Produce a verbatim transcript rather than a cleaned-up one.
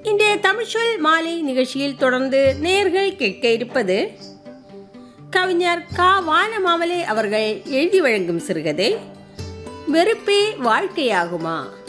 இன்றைய தமிழ்ச்சொல் மாலை நிகழ்ச்சியில் தொடர்ந்து நேயர்கள் கேட்க இருப்பது கவிஞர் கா வானமாமலை அவர்கள் எழுதி வழங்கும் சிறுகதை வெறுப்பே வாழ்க்கையாகுமா.